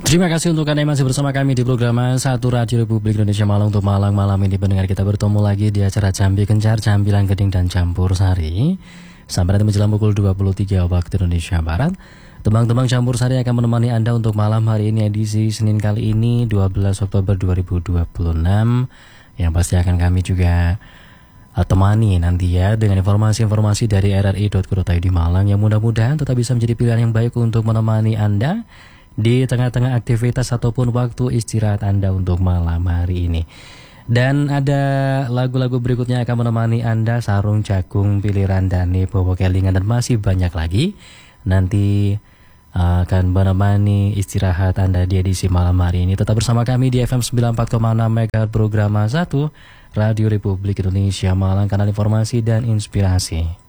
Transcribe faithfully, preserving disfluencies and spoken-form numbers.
Terima kasih untuk Anda yang masih bersama kami di program satu Radio Republik Indonesia Malang. Untuk malam-malam ini pendengar, kita bertemu lagi di acara Jambi Kencar, Jambilan Geding dan Campur Sari. Sampai nanti menjelang pukul dua puluh tiga waktu Indonesia Barat. Tembang-tembang Campur Sari akan menemani Anda untuk malam hari ini, edisi Senin kali ini dua belas Oktober dua ribu dua puluh enam. Yang pasti akan kami juga uh, temani nanti ya dengan informasi-informasi dari r r i dot co dot i d Malang yang mudah-mudahan tetap bisa menjadi pilihan yang baik untuk menemani Anda di tengah-tengah aktivitas ataupun waktu istirahat Anda untuk malam hari ini. Dan ada lagu-lagu berikutnya akan menemani Anda, Sarung Jagung, Piliran Dani, Bowo Kelingan, dan masih banyak lagi. Nanti uh, akan menemani istirahat Anda di edisi malam hari ini. Tetap bersama kami di F M sembilan puluh empat koma enam MHz program satu Radio Republik Indonesia Malang, kanal informasi dan inspirasi.